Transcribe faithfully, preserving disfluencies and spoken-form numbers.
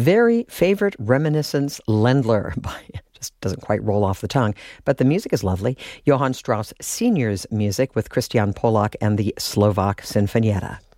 Very Favorite Reminiscence Ländler by, just doesn't quite roll off the tongue, but the music is lovely. Johann Strauss Senior's music with Christian Polak and the Slovak Sinfonietta.